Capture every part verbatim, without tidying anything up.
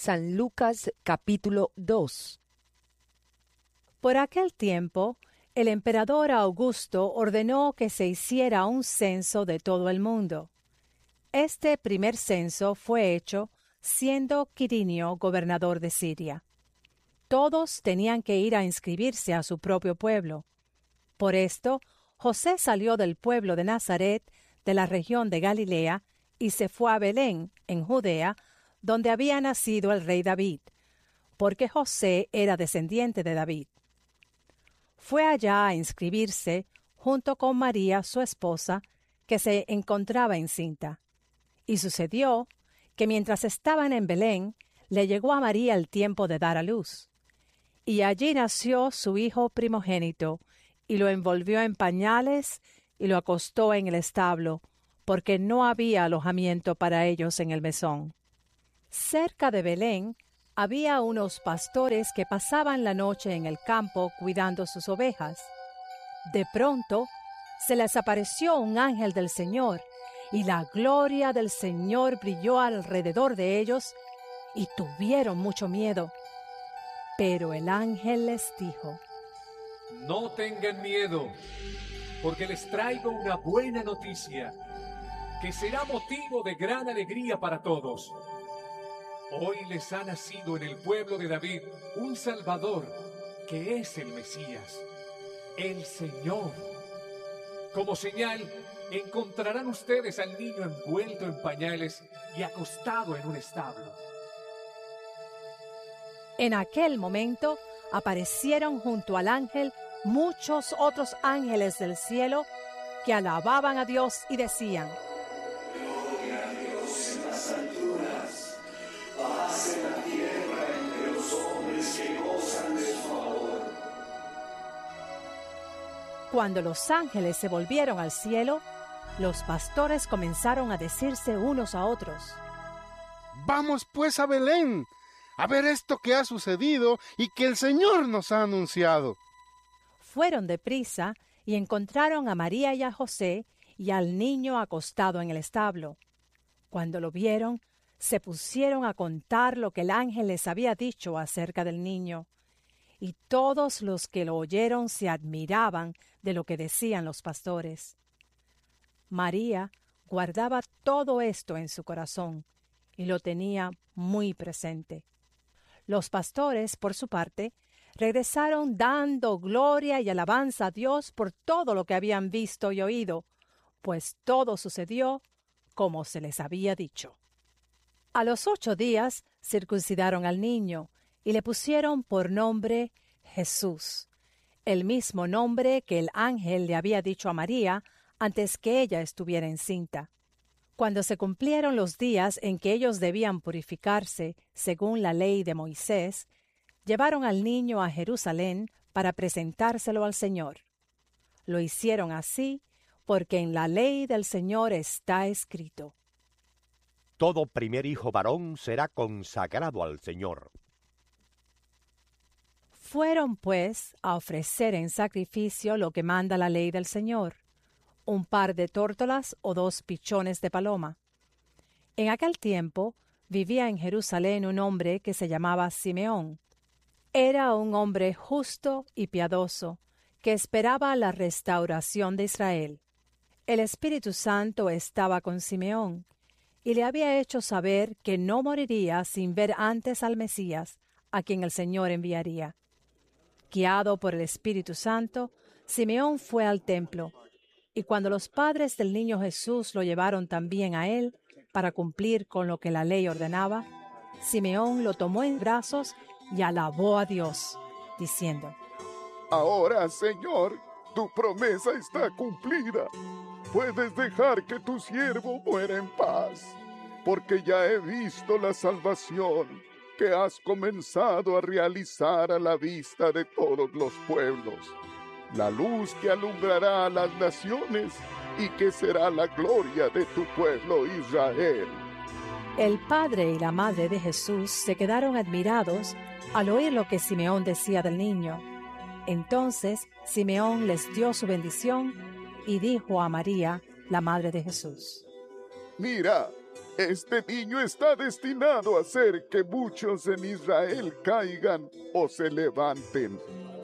San Lucas capítulo dos. Por aquel tiempo, el emperador Augusto ordenó que se hiciera un censo de todo el mundo. Este primer censo fue hecho siendo Quirinio gobernador de Siria. Todos tenían que ir a inscribirse a su propio pueblo. Por esto, José salió del pueblo de Nazaret, de la región de Galilea, y se fue a Belén, en Judea, donde había nacido el rey David, porque José era descendiente de David. Fue allá a inscribirse junto con María, su esposa, que se encontraba encinta. Y sucedió que mientras estaban en Belén, le llegó a María el tiempo de dar a luz. Y allí nació su hijo primogénito, y lo envolvió en pañales y lo acostó en el establo, porque no había alojamiento para ellos en el mesón. Cerca de Belén había unos pastores que pasaban la noche en el campo cuidando sus ovejas. De pronto se les apareció un ángel del Señor, y la gloria del Señor brilló alrededor de ellos, y tuvieron mucho miedo. Pero el ángel les dijo: No tengan miedo, porque les traigo una buena noticia, que será motivo de gran alegría para todos. Hoy les ha nacido en el pueblo de David un Salvador, que es el Mesías, el Señor. Como señal, encontrarán ustedes al niño envuelto en pañales y acostado en un establo. En aquel momento aparecieron junto al ángel muchos otros ángeles del cielo que alababan a Dios y decían: Gloria a Dios en las alturas, paz en la tierra entre los hombres que gozan de su favor. Cuando los ángeles se volvieron al cielo, los pastores comenzaron a decirse unos a otros: Vamos pues a Belén, a ver esto que ha sucedido y que el Señor nos ha anunciado. Fueron deprisa y encontraron a María y a José y al niño acostado en el establo. Cuando lo vieron, se pusieron a contar lo que el ángel les había dicho acerca del niño. Y todos los que lo oyeron se admiraban de lo que decían los pastores. María guardaba todo esto en su corazón y lo tenía muy presente. Los pastores, por su parte, regresaron dando gloria y alabanza a Dios por todo lo que habían visto y oído, pues todo sucedió como se les había dicho. A los ocho días circuncidaron al niño y le pusieron por nombre Jesús, el mismo nombre que el ángel le había dicho a María antes que ella estuviera encinta. Cuando se cumplieron los días en que ellos debían purificarse según la ley de Moisés, llevaron al niño a Jerusalén para presentárselo al Señor. Lo hicieron así porque en la ley del Señor está escrito: Todo primer hijo varón será consagrado al Señor. Fueron, pues, a ofrecer en sacrificio lo que manda la ley del Señor: un par de tórtolas o dos pichones de paloma. En aquel tiempo vivía en Jerusalén un hombre que se llamaba Simeón. Era un hombre justo y piadoso, que esperaba la restauración de Israel. El Espíritu Santo estaba con Simeón, y le había hecho saber que no moriría sin ver antes al Mesías, a quien el Señor enviaría. Guiado por el Espíritu Santo, Simeón fue al templo, y cuando los padres del niño Jesús lo llevaron también a él para cumplir con lo que la ley ordenaba, Simeón lo tomó en brazos y alabó a Dios, diciendo: Ahora, Señor, tu promesa está cumplida. Puedes dejar que tu siervo muera en paz, porque ya he visto la salvación que has comenzado a realizar a la vista de todos los pueblos, la luz que alumbrará a las naciones y que será la gloria de tu pueblo Israel. El padre y la madre de Jesús se quedaron admirados al oír lo que Simeón decía del niño. Entonces Simeón les dio su bendición y dijo a María, la madre de Jesús: Mira, Este niño está destinado a hacer que muchos en Israel caigan o se levanten.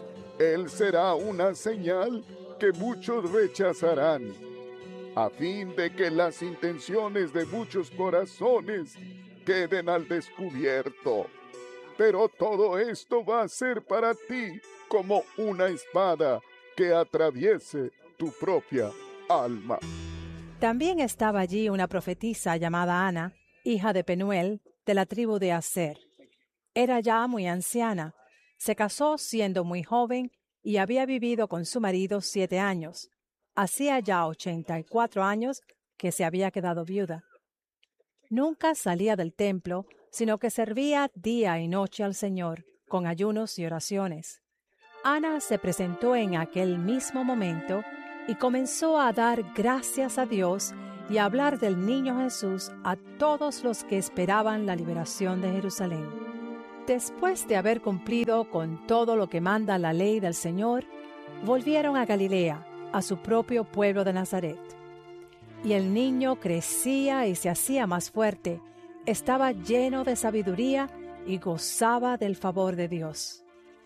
Él será una señal que muchos rechazarán, a fin de que las intenciones de muchos corazones queden al descubierto. Pero todo esto va a ser para ti como una espada que atraviese tu propia alma. También estaba allí una profetisa llamada Ana, hija de Penuel, de la tribu de Aser. Era ya muy anciana, se casó siendo muy joven y había vivido con su marido siete años. Hacía ya ochenta y cuatro años que se había quedado viuda. Nunca salía del templo, sino que servía día y noche al Señor, con ayunos y oraciones. Ana se presentó en aquel mismo momento y comenzó a dar gracias a Dios y a hablar del niño Jesús a todos los que esperaban la liberación de Jerusalén. Después de haber cumplido con todo lo que manda la ley del Señor, volvieron a Galilea, a su propio pueblo de Nazaret. Y el niño crecía y se hacía más fuerte, estaba lleno de sabiduría y gozaba del favor de Dios.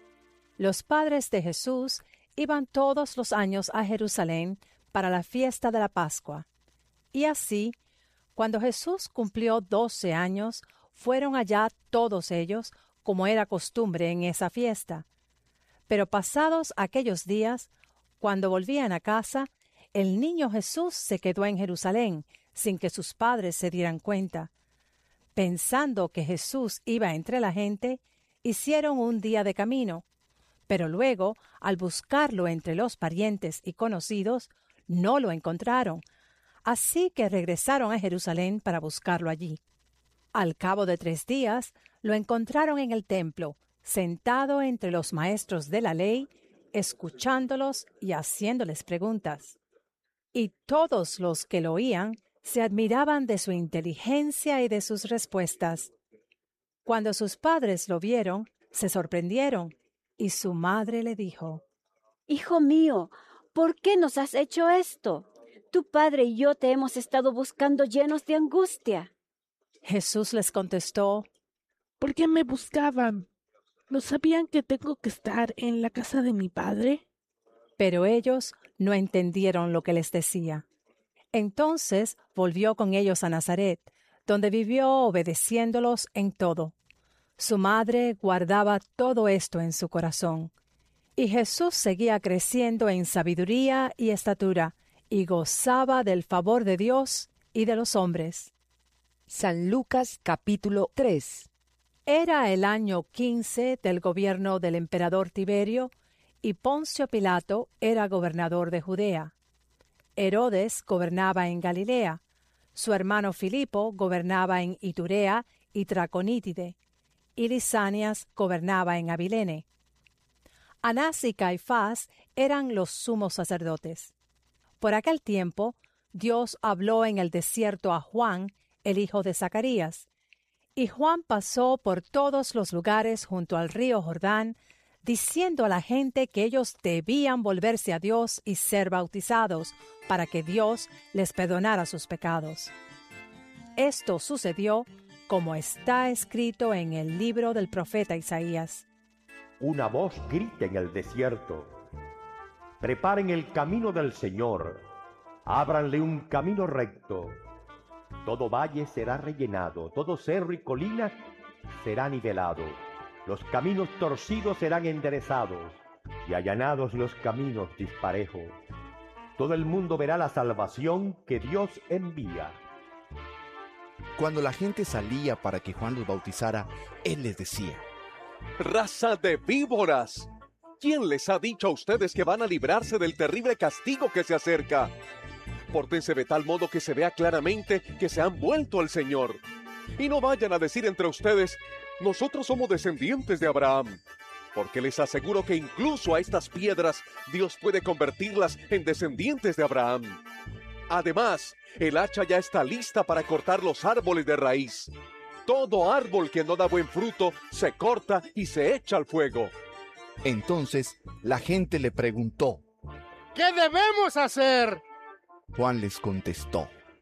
Los padres de Jesús iban todos los años a Jerusalén para la fiesta de la Pascua. Y así, cuando Jesús cumplió doce años, fueron allá todos ellos, como era costumbre en esa fiesta. Pero pasados aquellos días, cuando volvían a casa, el niño Jesús se quedó en Jerusalén, sin que sus padres se dieran cuenta. Pensando que Jesús iba entre la gente, hicieron un día de camino. Pero luego, al buscarlo entre los parientes y conocidos, no lo encontraron. Así que regresaron a Jerusalén para buscarlo allí. Al cabo de tres días, lo encontraron en el templo, sentado entre los maestros de la ley, escuchándolos y haciéndoles preguntas. Y todos los que lo oían se admiraban de su inteligencia y de sus respuestas. Cuando sus padres lo vieron, se sorprendieron, y su madre le dijo: Hijo mío, ¿por qué nos has hecho esto? Tu padre y yo te hemos estado buscando llenos de angustia. Jesús les contestó: ¿Por qué me buscaban? ¿No sabían que tengo que estar en la casa de mi padre? Pero ellos no entendieron lo que les decía. Entonces volvió con ellos a Nazaret, donde vivió obedeciéndolos en todo. Su madre guardaba todo esto en su corazón. Y Jesús seguía creciendo en sabiduría y estatura, y gozaba del favor de Dios y de los hombres. San Lucas capítulo tres. Era el año quince del gobierno del emperador Tiberio, y Poncio Pilato era gobernador de Judea. Herodes gobernaba en Galilea. Su hermano Filipo gobernaba en Iturea y Traconítide, y Lisanias gobernaba en Abilene. Anás y Caifás eran los sumos sacerdotes. Por aquel tiempo, Dios habló en el desierto a Juan, el hijo de Zacarías, y Juan pasó por todos los lugares junto al río Jordán, diciendo a la gente que ellos debían volverse a Dios y ser bautizados, para que Dios les perdonara sus pecados. Esto sucedió como está escrito en el libro del profeta Isaías. Una voz grita en el desierto: preparen el camino del Señor, ábranle un camino recto. Todo valle será rellenado, todo cerro y colina será nivelado. Los caminos torcidos serán enderezados, y allanados los caminos disparejos. Todo el mundo verá la salvación que Dios envía. Cuando la gente salía para que Juan los bautizara, él les decía: ¡Raza de víboras! ¿Quién les ha dicho a ustedes que van a librarse del terrible castigo que se acerca? Pórtense de tal modo que se vea claramente que se han vuelto al Señor. Y no vayan a decir entre ustedes: nosotros somos descendientes de Abraham. Porque les aseguro que incluso a estas piedras Dios puede convertirlas en descendientes de Abraham. Además, el hacha ya está lista para cortar los árboles de raíz. Todo árbol que no da buen fruto se corta y se echa al fuego. Entonces la gente le preguntó: ¿qué debemos hacer? Juan les contestó: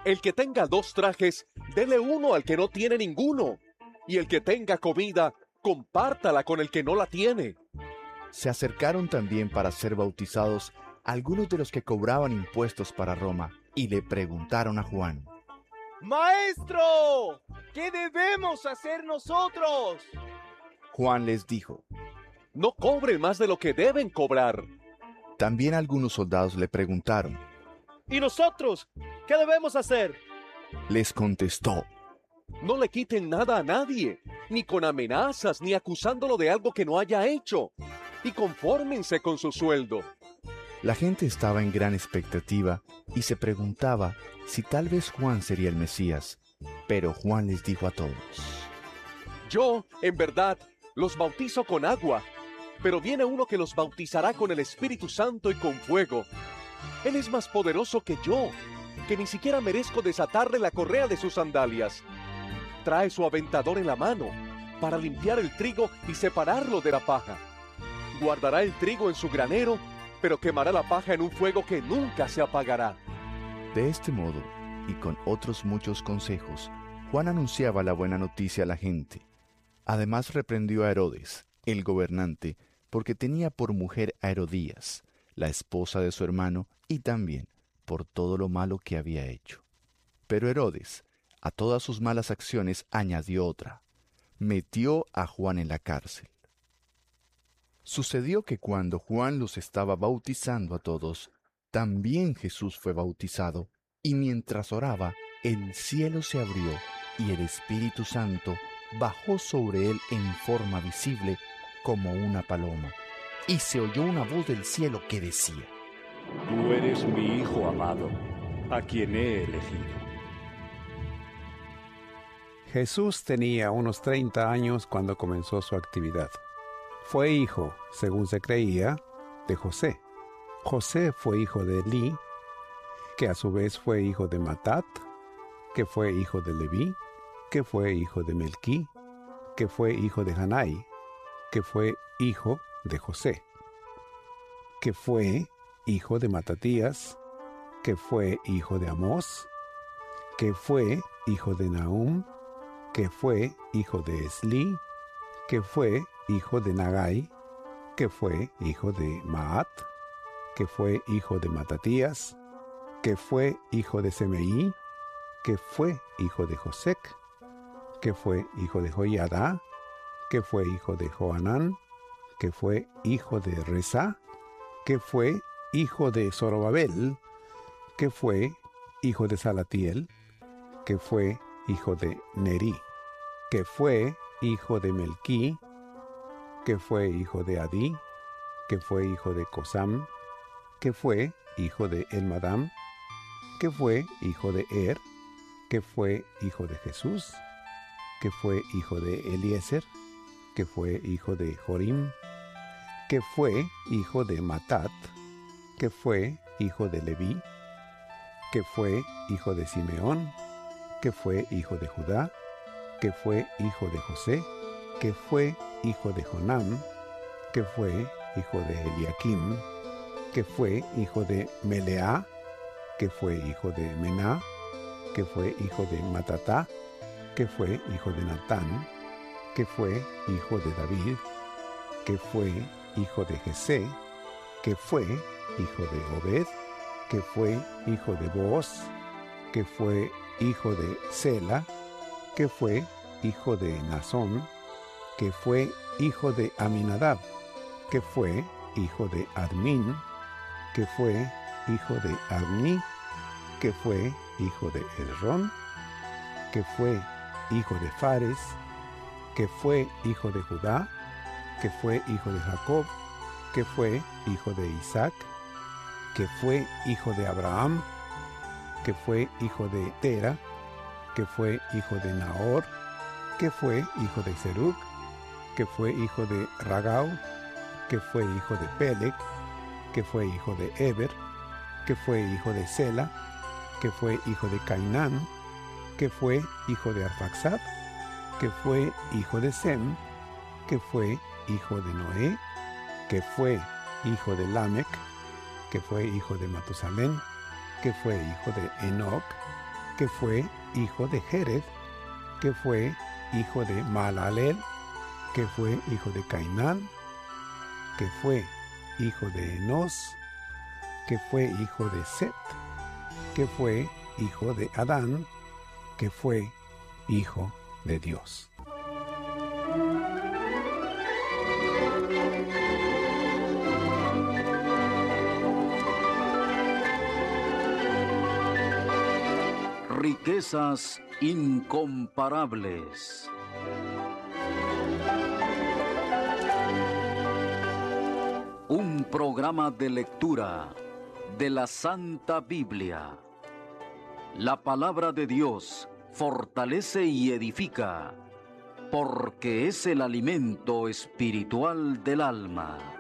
El que tenga dos trajes, dele uno al que no tiene ninguno. Y el que tenga comida, compártala con el que no la tiene. Se acercaron también para ser bautizados algunos de los que cobraban impuestos para Roma y le preguntaron a Juan: ¡Maestro! ¿Qué debemos hacer nosotros? Juan les dijo: No cobren más de lo que deben cobrar. También algunos soldados le preguntaron: ¿Y nosotros? ¿Qué debemos hacer? Les contestó: No le quiten nada a nadie, ni con amenazas, ni acusándolo de algo que no haya hecho, y confórmense con su sueldo. La gente estaba en gran expectativa y se preguntaba si tal vez Juan sería el Mesías, pero Juan les dijo a todos: Yo, en verdad, los bautizo con agua, pero viene uno que los bautizará con el Espíritu Santo y con fuego. Él es más poderoso que yo, que ni siquiera merezco desatarle la correa de sus sandalias. Trae su aventador en la mano para limpiar el trigo y separarlo de la paja. Guardará el trigo en su granero, pero quemará la paja en un fuego que nunca se apagará. De este modo, y con otros muchos consejos, Juan anunciaba la buena noticia a la gente. Además reprendió a Herodes, el gobernante, porque tenía por mujer a Herodías, la esposa de su hermano, y también por todo lo malo que había hecho. Pero Herodes, a todas sus malas acciones, añadió otra: metió a Juan en la cárcel. Sucedió que cuando Juan los estaba bautizando a todos, también Jesús fue bautizado, y mientras oraba, el cielo se abrió, y el Espíritu Santo bajó sobre él en forma visible como una paloma, y se oyó una voz del cielo que decía: Tú eres mi Hijo amado, a quien he elegido. Jesús tenía unos treinta años cuando comenzó su actividad. Fue hijo, según se creía, de José. José fue hijo de Elí, que a su vez fue hijo de Matat, que fue hijo de Leví, que fue hijo de Melquí, que fue hijo de Hanai, que fue hijo de José, que fue hijo de Matatías, que fue hijo de Amós, que fue hijo de Nahum, que fue hijo de Esli, que fue hijo de Nagai, que fue hijo de Maat, que fue hijo de Matatías, que fue hijo de Semeí, que fue hijo de Josec, que fue hijo de Joiada, que fue hijo de Joanán, que fue hijo de Resa, que fue hijo de Zorobabel, que fue hijo de Salatiel, que fue hijo de Neri, que fue hijo de Melquí, que fue hijo de Adí, que fue hijo de Cosam, que fue hijo de Elmadam, que fue hijo de Er, que fue hijo de Jesús, que fue hijo de Eliezer, que fue hijo de Jorim, que fue hijo de Matat, que fue hijo de Leví, que fue hijo de Simeón, que fue hijo de Judá, que fue hijo de José, que fue hijo de Jonam, que fue hijo de Eliakim, que fue hijo de Meleá, que fue hijo de Mená, que fue hijo de Matatá, que fue hijo de Natán, que fue hijo de David, que fue hijo de Jesé, que fue hijo de Obed, que fue hijo de Booz, que fue hijo de Sela, que fue hijo de Nazón, que fue hijo de Aminadab, que fue hijo de Admin, que fue hijo de Abni, que fue hijo de Esrón, que fue hijo de Fares, que fue hijo de Judá, que fue hijo de Jacob, que fue hijo de Isaac, que fue hijo de Abraham, que fue hijo de Tera, que fue hijo de Nahor, que fue hijo de Serug, que fue hijo de Ragau, que fue hijo de Peleg, que fue hijo de Eber, que fue hijo de Sela, que fue hijo de Cainán, que fue hijo de Arfaxad, que fue hijo de Sem, que fue hijo de Noé, que fue hijo de Lamec, que fue hijo de Matusalén, que fue hijo de Enoc, que fue hijo de Jered, que fue hijo de Mahalaleel, que fue hijo de Cainán, que fue hijo de Enos, que fue hijo de Set, que fue hijo de Adán, que fue hijo de Dios. Riquezas incomparables. Un programa de lectura de la Santa Biblia. La palabra de Dios fortalece y edifica, porque es el alimento espiritual del alma.